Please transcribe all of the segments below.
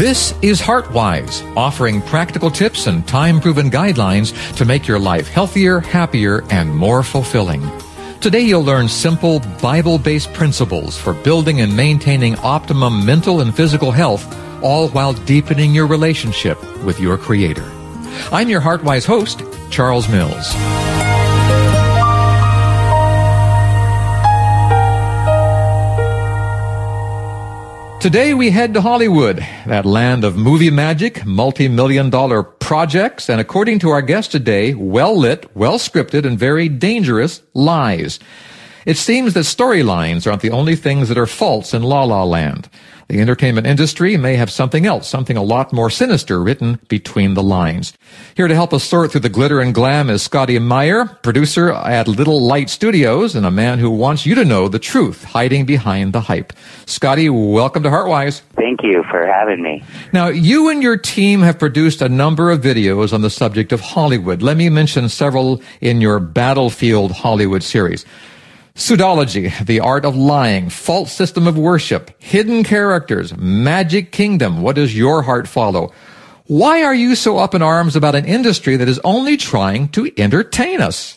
This is HeartWise, offering practical tips and time-proven guidelines to make your life healthier, happier, and more fulfilling. Today you'll learn simple, Bible-based principles for building and maintaining optimum mental and physical health, all while deepening your relationship with your Creator. I'm your HeartWise host, Charles Mills. Today we head to Hollywood, that land of movie magic, multi-million-dollar projects, and according to our guest today, well-lit, well-scripted, and very dangerous lies. It seems that storylines aren't the only things that are false in La La Land. The entertainment industry may have something else, something a lot more sinister written between the lines. Here to help us sort through the glitter and glam is Scotty Meyer, producer at Little Light Studios, and a man who wants you to know the truth hiding behind the hype. Scotty, welcome to HeartWise. Thank you for having me. Now, you and your team have produced a number of videos on the subject of Hollywood. Let me mention several in your Battlefield Hollywood series. Pseudology, the art of lying, false system of worship, hidden characters, magic kingdom, what does your heart follow? Why are you so up in arms about an industry that is only trying to entertain us?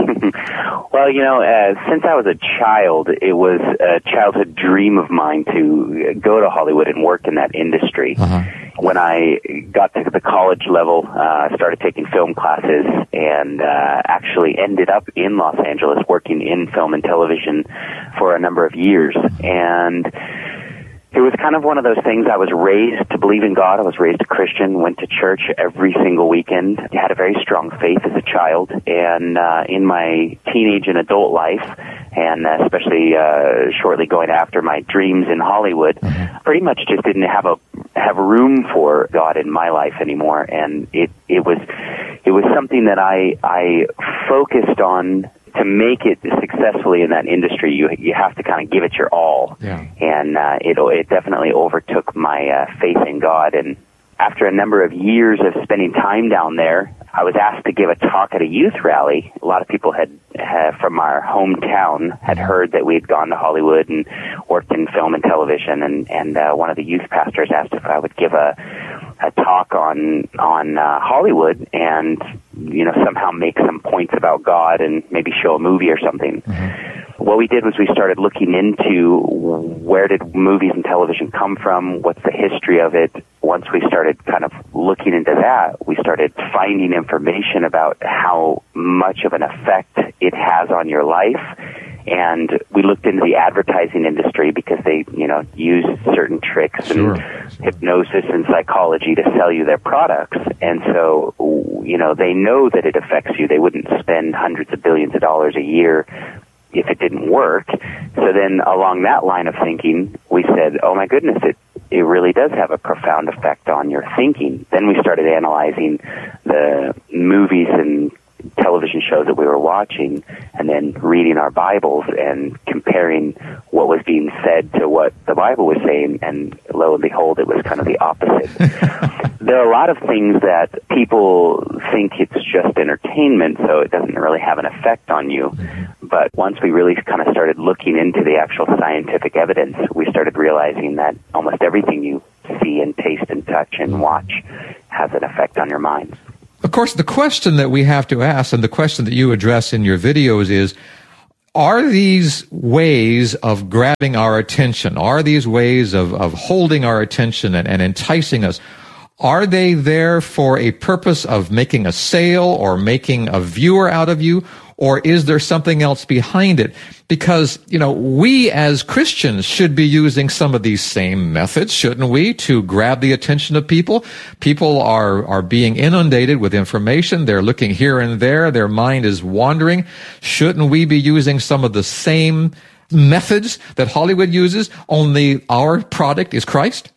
Well, since I was a child, it was a childhood dream of mine to go to Hollywood and work in that industry. When I got to the college level, I started taking film classes and actually ended up in Los Angeles working in film and television for a number of years. And it was kind of one of those things. I was raised to believe in God. I was raised a Christian, went to church every single weekend, had a very strong faith as a child. And in my teenage and adult life, and especially shortly going after my dreams in Hollywood, pretty much just didn't have room for God in my life anymore. And it was something that I focused on. To make it successfully in that industry, you have to kind of give it your all. Yeah. And it definitely overtook my faith in God. And after a number of years of spending time down there, I was asked to give a talk at a youth rally. A lot of people had from our hometown had heard that we had gone to Hollywood and worked in film and television. And one of the youth pastors asked if I would give a talk on Hollywood and somehow make some points about God and maybe show a movie or something. What we did was we started looking into where did movies and television come from, what's the history of it. Once we started kind of looking into that, we started finding information about how much of an effect it has on your life. And we looked into the advertising industry because they, use certain tricks and hypnosis and psychology to sell you their products. And so, they know that it affects you. They wouldn't spend hundreds of billions of dollars a year if it didn't work. So then along that line of thinking, we said, oh my goodness, it really does have a profound effect on your thinking. Then we started analyzing the movies and television shows that we were watching and then reading our Bibles and comparing what was being said to what the Bible was saying, and lo and behold, it was kind of the opposite. There are a lot of things that people think it's just entertainment, so it doesn't really have an effect on you. But once we really kind of started looking into the actual scientific evidence, we started realizing that almost everything you see and taste and touch and watch has an effect on your mind. Of course, the question that we have to ask, and the question that you address in your videos is, are these ways of grabbing our attention, are these ways of holding our attention and enticing us, are they there for a purpose of making a sale or making a viewer out of you? Or is there something else behind it? Because, we as Christians should be using some of these same methods, shouldn't we, to grab the attention of people? People are being inundated with information. They're looking here and there. Their mind is wandering. Shouldn't we be using some of the same methods that Hollywood uses, only our product is Christ?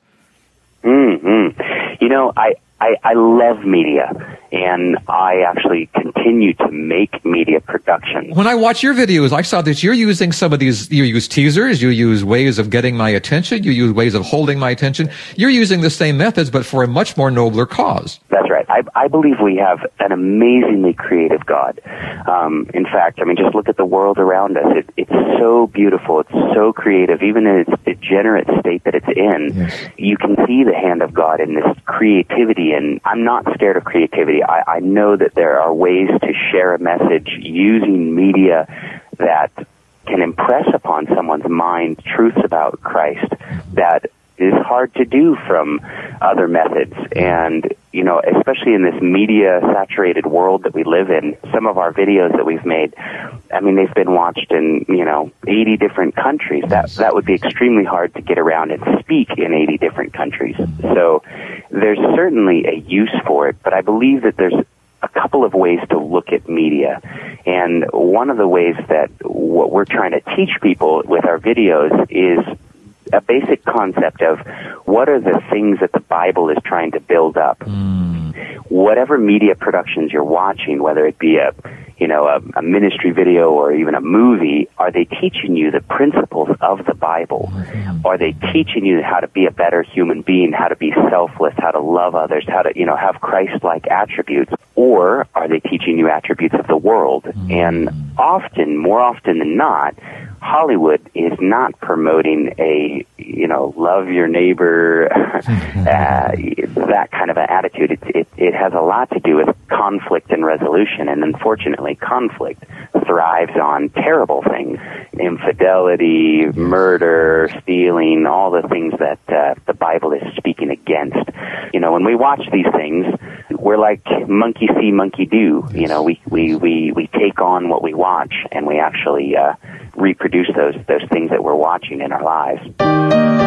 I love media, and I actually continue to make media productions. When I watch your videos, I saw that you're using some of these, you use teasers, you use ways of getting my attention, you use ways of holding my attention. You're using the same methods, but for a much more nobler cause. That's right. I believe we have an amazingly creative God. In fact, I mean, just look at the world around us. It's so beautiful. It's so creative. Even in its degenerate state that it's in, yes, you can see the hand of God in this creativity. And I'm not scared of creativity. I know that there are ways to share a message using media that can impress upon someone's mind truths about Christ that is hard to do from other methods. And, you know, especially in this media-saturated world that we live in, some of our videos that we've made, I mean, they've been watched in, 80 different countries. That would be extremely hard to get around and speak in 80 different countries. So there's certainly a use for it, but I believe that there's a couple of ways to look at media. And one of the ways that what we're trying to teach people with our videos is a basic concept of what are the things that the Bible is trying to build up. Whatever media productions you're watching, whether it be a ministry video or even a movie, are they teaching you the principles of the Bible? Are they teaching you how to be a better human being, how to be selfless, how to love others, how to, have Christ-like attributes? Or are they teaching you attributes of the world? And more often than not, Hollywood is not promoting a, love your neighbor, that kind of an attitude. It has a lot to do with conflict and resolution, and unfortunately, conflict thrives on terrible things: infidelity, murder, stealing, all the things that the Bible is speaking against. When we watch these things, we're like monkey see, monkey do. We take on what we watch, and we actually reproduce those things that we're watching in our lives.